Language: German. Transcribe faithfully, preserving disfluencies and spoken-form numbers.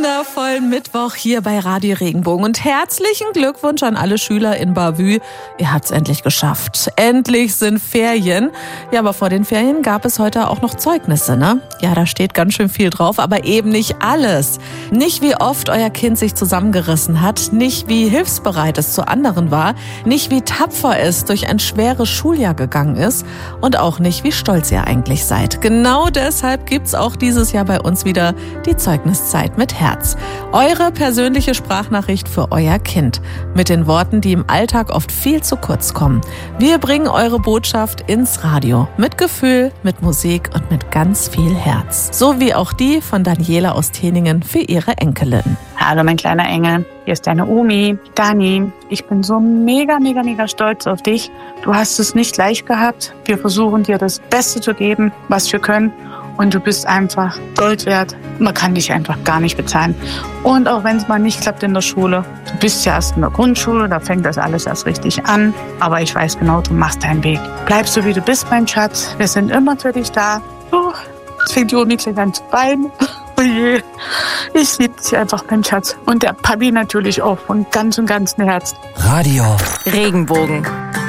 wundervollen Mittwoch hier bei Radio Regenbogen und herzlichen Glückwunsch an alle Schüler in Bavü. Ihr habt's endlich geschafft. Endlich sind Ferien. Ja, aber vor den Ferien gab es heute auch noch Zeugnisse, ne? Ja, da steht ganz schön viel drauf, aber eben nicht alles. Nicht wie oft euer Kind sich zusammengerissen hat, nicht wie hilfsbereit es zu anderen war, nicht wie tapfer es durch ein schweres Schuljahr gegangen ist und auch nicht wie stolz ihr eigentlich seid. Genau deshalb gibt's auch dieses Jahr bei uns wieder die Zeugniszeit mit Herz. Eure persönliche Sprachnachricht für euer Kind. Mit den Worten, die im Alltag oft viel zu kurz kommen. Wir bringen eure Botschaft ins Radio. Mit Gefühl, mit Musik und mit ganz viel Herz. So wie auch die von Daniela aus Teningen für ihre Enkelin. Hallo mein kleiner Engel, hier ist deine Omi, Dani. Ich bin so mega, mega, mega stolz auf dich. Du hast es nicht leicht gehabt. Wir versuchen dir das Beste zu geben, was wir können. Und du bist einfach Gold wert. Man kann dich einfach gar nicht bezahlen. Und auch wenn es mal nicht klappt in der Schule, du bist ja erst in der Grundschule, da fängt das alles erst richtig an. Aber ich weiß genau, du machst deinen Weg. Bleib so, wie du bist, mein Schatz. Wir sind immer für dich da. Oh, jetzt fängt die Omi gleich an zu weinen. Oh je, ich liebe dich einfach, mein Schatz. Und der Papi natürlich auch von ganz und ganzem Herzen. Radio Regenbogen.